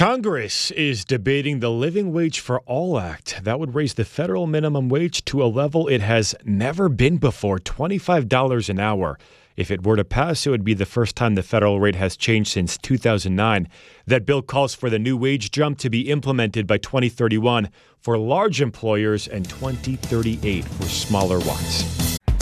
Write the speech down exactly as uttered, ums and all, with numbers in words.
Congress is debating the Living Wage for All Act. That would raise the federal minimum wage to a level it has never been before, twenty-five dollars an hour. If it were to pass, it would be the first time the federal rate has changed since two thousand nine. That bill calls for the new wage jump to be implemented by twenty thirty-one for large employers and twenty thirty-eight for smaller ones.